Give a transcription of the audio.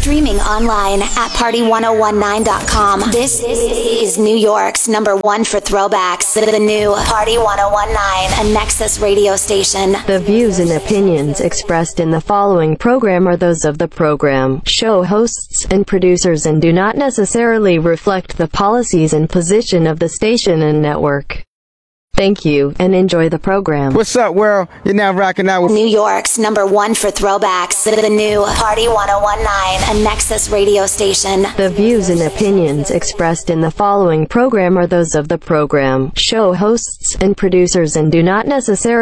Streaming online at party1019.com. This is New York's #1 for throwbacks. The new Party 1019, a Nexus radio station. The views and opinions expressed in the following program are those of the program, show hosts, and producers and do not necessarily reflect the policies and position of the station and network. Thank you, and enjoy the program. What's up, world? You're now rocking out with New York's #1 for throwbacks. The new Party 1019, a Nexus radio station. The views and opinions expressed in the following program are those of the program, show hosts, and producers and do not necessarily